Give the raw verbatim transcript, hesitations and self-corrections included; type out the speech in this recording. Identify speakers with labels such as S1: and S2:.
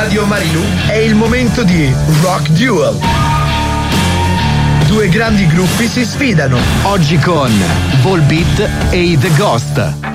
S1: Radio Marilù è il momento di Rock Duel. Due grandi gruppi si sfidano.
S2: Oggi con Volbeat e i The Ghost.